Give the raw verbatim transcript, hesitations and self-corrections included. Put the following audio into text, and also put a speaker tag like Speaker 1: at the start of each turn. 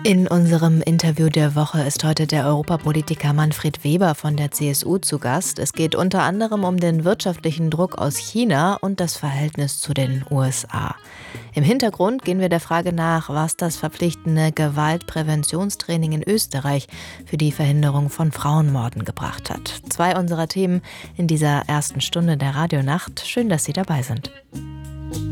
Speaker 1: In unserem Interview der Woche ist heute der Europapolitiker Manfred Weber von der C S U zu Gast. Es geht unter anderem um den wirtschaftlichen Druck aus China und das Verhältnis zu den U S A. Im Hintergrund gehen wir der Frage nach, was das verpflichtende Gewaltpräventionstraining in Österreich für die Verhinderung von Frauenmorden gebracht hat. Zwei unserer Themen in dieser ersten Stunde der Radionacht. Schön, dass Sie dabei sind.